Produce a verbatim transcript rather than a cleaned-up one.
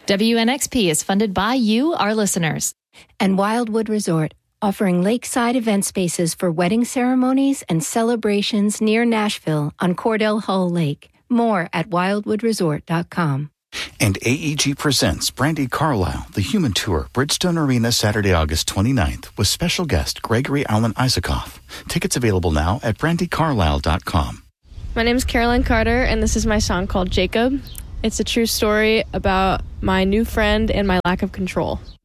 W N X P is funded by you, our listeners. And Wildwood Resort, offering lakeside event spaces for wedding ceremonies and celebrations near Nashville on Cordell Hull Lake. More at wildwood resort dot com. And A E G presents Brandi Carlile, The Human Tour, Bridgestone Arena, Saturday, August twenty-ninth, with special guest Gregory Alan Isaacoff. Tickets available now at brandi carlile dot com. My name is Caroline Carter, and this is my song called Jacob. It's a true story about my new friend and my lack of control.